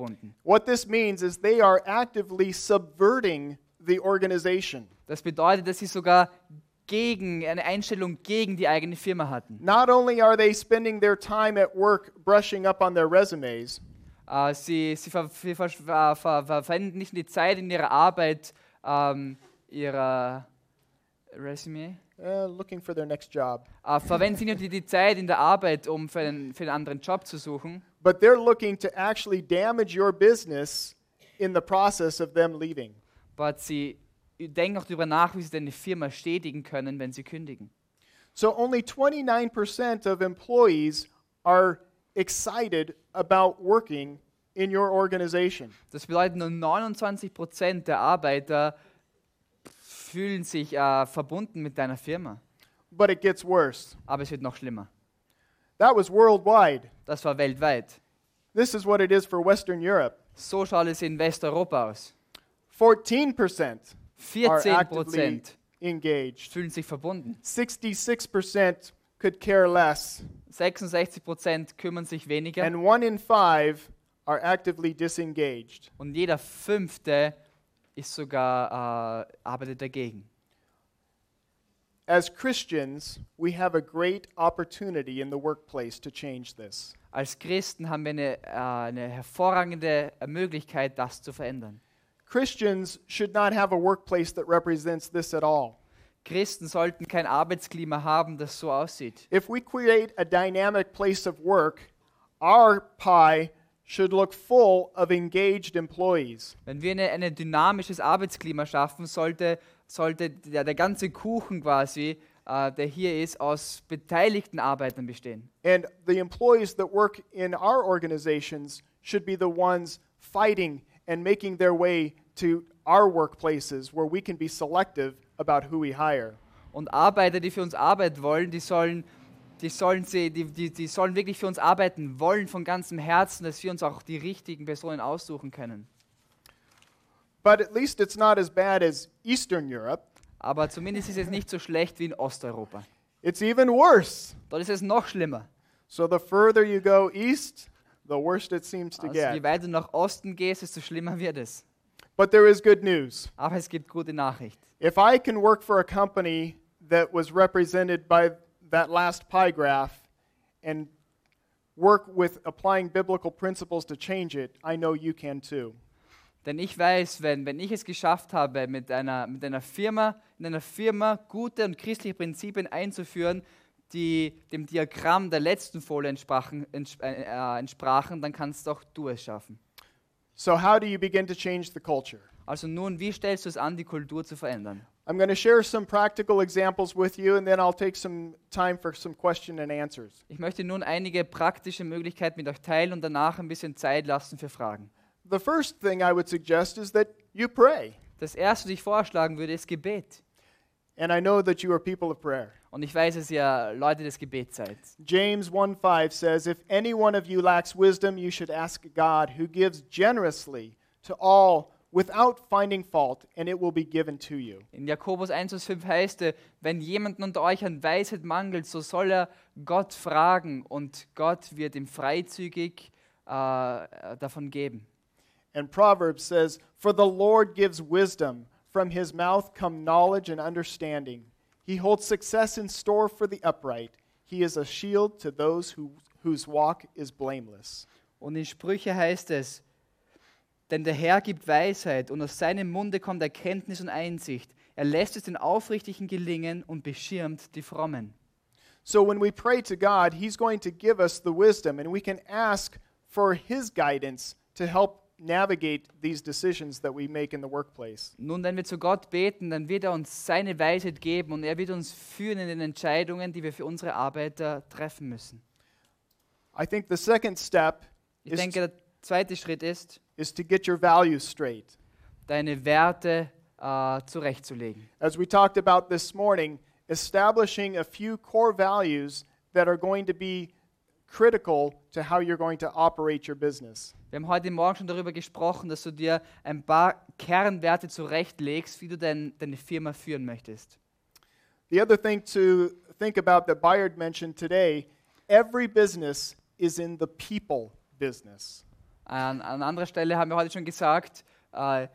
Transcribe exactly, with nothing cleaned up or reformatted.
verbunden. What this means is they are actively subverting the organization. Das bedeutet, dass sie sogar gegen eine Einstellung gegen die eigene Firma hatten. Not only are they spending their time at work brushing up on their resumes, Uh, sie sie ver, ver, ver, ver, ver, verwenden nicht nur die Zeit in ihrer Arbeit, ähm, ihrer Resume, uh, looking for their next job, uh, verwenden sie nicht nur die, die Zeit in der Arbeit, um für einen, für einen anderen Job zu suchen, but they're looking to actually damage your business in the process of them leaving. aber sie denken auch darüber nach, wie sie deine Firma schädigen können, wenn sie kündigen. So only twenty-nine percent of employees are excited about working in your organization. Das bedeutet, nur neunundzwanzig Prozent der Arbeiter fühlen sich äh, verbunden mit deiner Firma. But it gets worse. Aber es wird noch schlimmer. That was worldwide. Das war weltweit. This is what it is for Western Europe. So schaut es in Westeuropa aus. fourteen percent are vierzehn actively Prozent engaged. fühlen sich verbunden. sixty-six percent could care less. sechsundsechzig Prozent kümmern sich weniger. And one in five are actively disengaged. Und jeder Fünfte ist sogar, äh, arbeitet dagegen. As Christians, we have a great opportunity in the workplace to change this. Als Christen haben wir eine, äh, eine hervorragende Möglichkeit, das zu verändern. Christians should not have a workplace that represents this at all. Christen sollten kein Arbeitsklima haben, das so aussieht. If we create a dynamic place of work, our pie should look full of engaged employees. Wenn wir eine, ein dynamisches Arbeitsklima schaffen, sollte, sollte der, der ganze Kuchen quasi, äh, der hier ist, aus beteiligten Arbeitern bestehen. And the employees that work in our organizations should be the ones fighting and making their way to our workplaces where we can be selective about who we hire. Und Arbeiter, die für uns arbeiten wollen, die sollen, die sollen, sie, die, die, die sollen wirklich für uns arbeiten wollen von ganzem Herzen, dass wir uns auch die richtigen Personen aussuchen können. But at least it's not as bad as Eastern Europe. Aber zumindest ist es nicht so schlecht wie in Osteuropa. It's even worse. Dort ist es noch schlimmer. So the further you go east, the worse it seems to Also je get. weiter du nach Osten gehst, desto schlimmer wird es. But there is good news. Aber es gibt gute Nachricht. If I can work for a company that was represented by that last pie graph and work with applying biblical principles to change it, I know you can too. Denn ich weiß, wenn, wenn ich es geschafft habe, mit einer, mit einer Firma, in einer Firma gute und christliche Prinzipien einzuführen, die dem Diagramm der letzten Folie entsprachen, ents, äh, entsprachen, dann kannst auch du es schaffen. So how do you begin to change the culture? Also nun, wie stellst du es an, die Kultur zu verändern? I'm going to share some practical examples with you, and then I'll take some time for some question and answers. Ich möchte nun einige praktische Möglichkeiten mit euch teilen und danach ein bisschen Zeit lassen für Fragen. The first thing I would suggest is that you pray. Das erste, was ich vorschlagen würde, ist Gebet. And I know that you are people of prayer. Und ich weiß, dass ihr Leute des Gebets seid. James one five says, "If any one of you lacks wisdom, you should ask God, who gives generously to all without finding fault, and it will be given to you." In Jakobus eins Vers fünf heißt es, wenn jemand unter euch an Weisheit mangelt, so soll er Gott fragen und Gott wird ihm freizügig äh, davon geben. And Proverbs says, "For the Lord gives wisdom, from his mouth come knowledge and understanding. He holds success in store for the upright. He is a shield to those who, whose walk is blameless." Und in Sprüche heißt es, denn der Herr gibt Weisheit und aus seinem Munde kommt Erkenntnis und Einsicht. Er lässt es den Aufrichtigen gelingen und beschirmt die Frommen. So when we pray to God, he's going to give us the wisdom, and we can ask for his guidance to help navigate these decisions that we make in the workplace. Nun, wenn wir zu Gott beten, dann wird er uns seine Weisheit geben und er wird uns führen in den Entscheidungen, die wir für unsere Arbeiter treffen müssen. I think the second step Ich is, denke, der zweite Schritt ist, is to get your values straight. deine Werte äh, zurechtzulegen. As we talked about this morning, establishing a few core values that are going to be critical to how you're going to operate your business. Wir haben heute Morgen schon darüber gesprochen, dass du dir ein paar Kernwerte zurechtlegst, wie du dein, deine Firma führen möchtest. The other thing to think about that Bayard mentioned today, every business is in the people business. An, an anderer Stelle haben wir heute schon gesagt, äh,